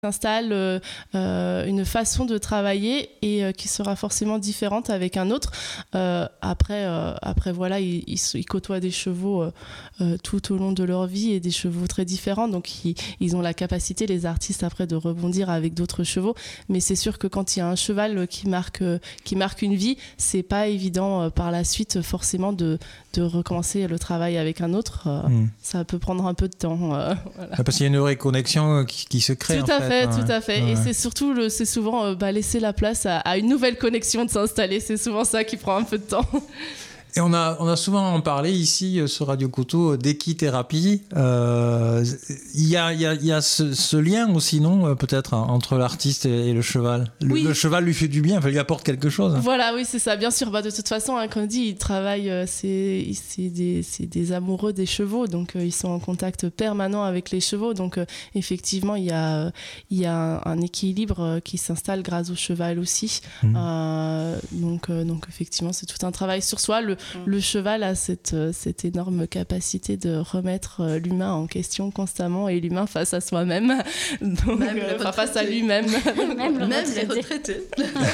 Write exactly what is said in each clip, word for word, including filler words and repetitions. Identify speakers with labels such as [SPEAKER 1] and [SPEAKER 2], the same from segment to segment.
[SPEAKER 1] installe euh, euh, une façon de travailler et euh, qui sera forcément différente avec un autre. Euh, après, euh, après, voilà, ils, ils, ils côtoient des chevaux euh, euh, tout au long de leur vie et des chevaux très différents. Donc, ils, ils ont la capacité, les artistes, après, de rebondir avec d'autres chevaux. Mais c'est sûr que quand il y a un cheval qui marque, euh, qui marque une vie, c'est pas évident euh, par la suite, forcément, de, de recommencer le travail avec un autre. Euh, mmh. Ça peut prendre un peu de temps. Euh, voilà.
[SPEAKER 2] Parce qu'il y a une réconnexion qui, qui se crée.
[SPEAKER 1] Tout
[SPEAKER 2] en
[SPEAKER 1] à
[SPEAKER 2] fait.
[SPEAKER 1] fait,
[SPEAKER 2] Ouais.
[SPEAKER 1] tout à fait.
[SPEAKER 2] Ouais.
[SPEAKER 1] Et c'est surtout, le, c'est souvent euh, bah, laisser la place à, à une nouvelle connexion de s'installer. C'est souvent ça qui prend un peu de temps.
[SPEAKER 2] Et on a, on a souvent parlé ici sur Radio Couteau d'équithérapie. Euh, il y a, il y a, il y a ce, ce lien aussi, non, peut-être, entre l'artiste et, et le cheval. Le,
[SPEAKER 1] oui.
[SPEAKER 2] le cheval lui fait du bien, enfin, lui apporte quelque chose.
[SPEAKER 1] Voilà, oui, c'est ça. Bien sûr, bah, de toute façon, hein, comme on dit, ils travaillent, euh, c'est, c'est, des, c'est des amoureux des chevaux, donc euh, ils sont en contact permanent avec les chevaux. Donc euh, effectivement, il y a, euh, il y a un, un équilibre euh, qui s'installe grâce au cheval aussi. Mmh. Euh, donc, euh, donc effectivement, c'est tout un travail sur soi. Le, Le cheval a cette, cette énorme capacité de remettre l'humain en question constamment et l'humain face à soi-même, donc
[SPEAKER 3] même
[SPEAKER 1] euh, enfin, face à lui-même.
[SPEAKER 3] Même, le même les retraités.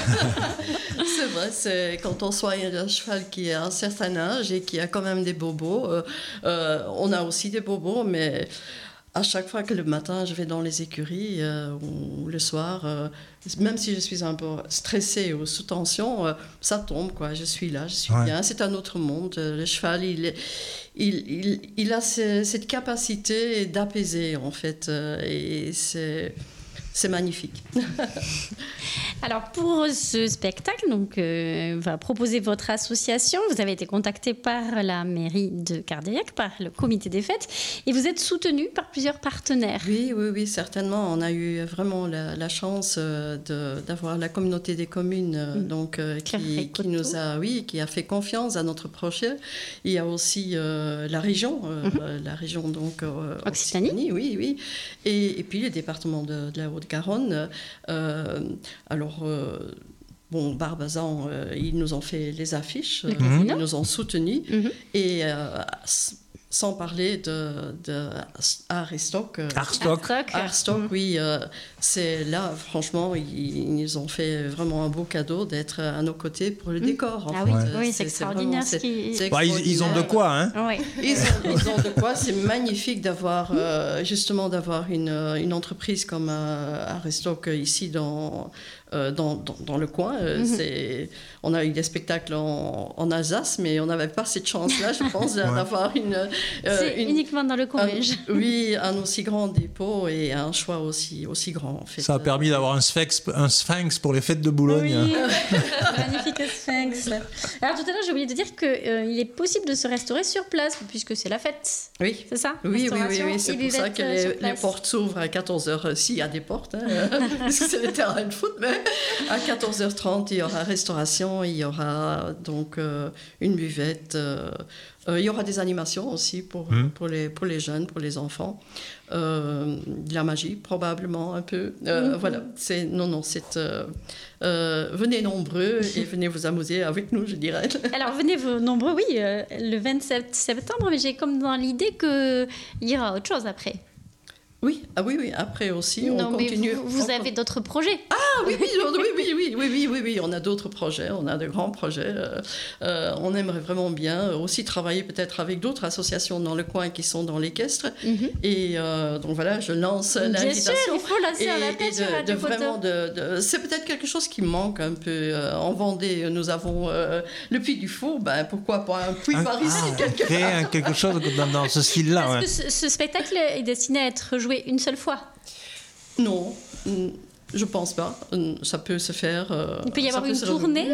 [SPEAKER 3] C'est vrai, c'est quand on soigne un cheval qui a un certain âge et qui a quand même des bobos. Euh, euh, on a aussi des bobos, mais à chaque fois que le matin je vais dans les écuries euh, ou le soir, euh, même si je suis un peu stressée ou sous tension, euh, ça tombe, quoi. Je suis là, je suis ouais. bien. C'est un autre monde. Le cheval, il, il, il, il a ce, cette capacité d'apaiser, en fait. Et c'est... C'est magnifique.
[SPEAKER 4] Alors, pour ce spectacle, donc, euh, va proposer votre association. Vous avez été contacté par la mairie de Cardaillac, par le comité des fêtes, et vous êtes soutenu par plusieurs partenaires.
[SPEAKER 3] Oui, oui, oui, certainement. On a eu vraiment la, la chance de, d'avoir la communauté des communes mmh. donc, euh, qui, qui nous a, oui, qui a fait confiance à notre projet. Il y a aussi euh, la région, euh, mmh. la région donc euh,
[SPEAKER 4] Occitanie.
[SPEAKER 3] Occitanie, oui, oui, et, et puis le département de, de la Haute-Garonne. Euh, alors, euh, bon, Barbazan, euh, ils nous ont fait les affiches, euh, ils nous ont soutenus, mm-hmm. et euh, sans parler de, de Arstock.
[SPEAKER 2] Arstock.
[SPEAKER 3] Arstock, mm-hmm. oui. Euh, c'est là, franchement, ils, ils nous ont fait vraiment un beau cadeau d'être à nos côtés pour le décor. En
[SPEAKER 4] ah
[SPEAKER 3] fait.
[SPEAKER 4] oui, ouais. oui, c'est, c'est extraordinaire.
[SPEAKER 3] C'est,
[SPEAKER 4] qui...
[SPEAKER 3] c'est
[SPEAKER 2] bah,
[SPEAKER 3] extraordinaire.
[SPEAKER 2] Ils, ils ont de quoi, hein.
[SPEAKER 4] Oui.
[SPEAKER 3] Ils, ont, ils ont de quoi. C'est magnifique d'avoir, euh, justement, d'avoir une, une entreprise comme euh, Arstock ici dans... Euh, dans, dans, dans le coin. Euh, mm-hmm. c'est, on a eu des spectacles en, en Alsace, mais on n'avait pas cette chance-là, je pense, ouais. d'avoir une... Euh,
[SPEAKER 4] c'est
[SPEAKER 3] une,
[SPEAKER 4] uniquement dans le Comminges.
[SPEAKER 3] Oui, un aussi grand dépôt et un choix aussi, aussi grand, en fait.
[SPEAKER 2] Ça a permis d'avoir un sphinx, un sphinx pour les fêtes de Boulogne.
[SPEAKER 4] Oui, magnifique sphinx. Alors tout à l'heure, j'ai oublié de dire qu'il euh, est possible de se restaurer sur place, puisque c'est la fête.
[SPEAKER 3] Oui.
[SPEAKER 4] C'est ça?
[SPEAKER 3] Oui, oui, oui, oui, c'est pour ça que les, les portes s'ouvrent à quatorze heures. S'il y a des portes, hein, parce que c'est le terrain de foot, mais à quatorze heures trente, il y aura restauration, il y aura donc euh, une buvette, euh, euh, il y aura des animations aussi pour, mmh. pour, les, pour les jeunes, pour les enfants, euh, de la magie probablement un peu. Euh, mmh. Voilà, c'est, non, non, c'est... Euh, euh, venez nombreux et venez vous amuser avec nous, je dirais.
[SPEAKER 4] Alors, venez vous nombreux, oui, euh, le vingt-sept septembre, mais j'ai comme dans l'idée qu'il y aura autre chose après.
[SPEAKER 3] Oui, ah oui, oui, après aussi,
[SPEAKER 4] non,
[SPEAKER 3] on continue.
[SPEAKER 4] Mais vous, vous
[SPEAKER 3] on...
[SPEAKER 4] avez d'autres projets?
[SPEAKER 3] Ah oui, oui, oui, oui, oui, oui, oui, oui, oui, on a d'autres projets, on a de grands projets. Euh, euh, on aimerait vraiment bien aussi travailler peut-être avec d'autres associations dans le coin qui sont dans l'équestre. Mm-hmm. Et euh, donc voilà, je lance
[SPEAKER 4] bien
[SPEAKER 3] l'invitation.
[SPEAKER 4] Sûr, il faut lancer un appel sur
[SPEAKER 3] de, de vraiment de, de, c'est peut-être quelque chose qui manque un peu. Euh, en Vendée, nous avons euh, le Puy du Fou, ben, pourquoi pas un puits
[SPEAKER 2] un,
[SPEAKER 3] par ici,
[SPEAKER 2] ah,
[SPEAKER 3] quelque
[SPEAKER 2] créer part. Quelque chose dans, dans ce style-là.
[SPEAKER 4] Est-ce
[SPEAKER 2] ouais.
[SPEAKER 4] que ce, ce spectacle est destiné à être joué une seule fois?
[SPEAKER 3] Non, je pense pas. Ça peut se faire. Euh,
[SPEAKER 4] Il peut y avoir une tournée.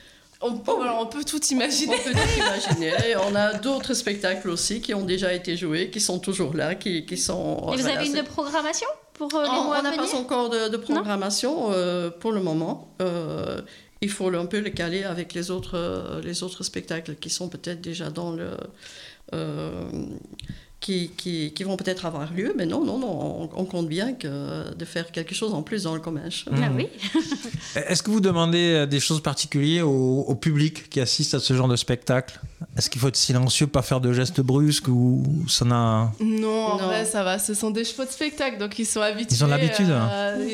[SPEAKER 1] On peut, voilà, on peut tout imaginer.
[SPEAKER 3] On peut tout imaginer. On a d'autres spectacles aussi qui ont déjà été joués, qui sont toujours là, qui, qui sont...
[SPEAKER 4] Et vous
[SPEAKER 3] voilà,
[SPEAKER 4] avez une
[SPEAKER 3] c'est...
[SPEAKER 4] programmation pour euh, les
[SPEAKER 3] on,
[SPEAKER 4] mois
[SPEAKER 3] on
[SPEAKER 4] à venir?
[SPEAKER 3] On n'a pas encore de, de programmation euh, pour le moment. Euh, il faut un peu le caler avec les autres, les autres spectacles qui sont peut-être déjà dans le... Euh, qui, qui, qui vont peut-être avoir lieu, mais non, non, non, on, on compte bien que de faire quelque chose en plus dans le commerce.
[SPEAKER 4] Ah oui.
[SPEAKER 2] Est-ce que vous demandez des choses particulières au, au public qui assiste à ce genre de spectacle? Est-ce qu'il faut être silencieux, pas faire de gestes brusques ou ça n'a...
[SPEAKER 1] Non, en
[SPEAKER 3] Non.
[SPEAKER 1] vrai, ça va. Ce sont des chevaux de spectacle, donc ils sont habitués.
[SPEAKER 2] Ils ont l'habitude.
[SPEAKER 1] euh,